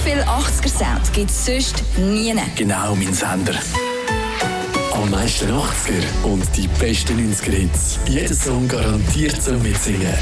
viel 80er-Sound gibt es sonst nie. Genau, mein Sender. Am meisten 80er und die besten 90er-Hits. Jeder Song garantiert zum Mitsingen.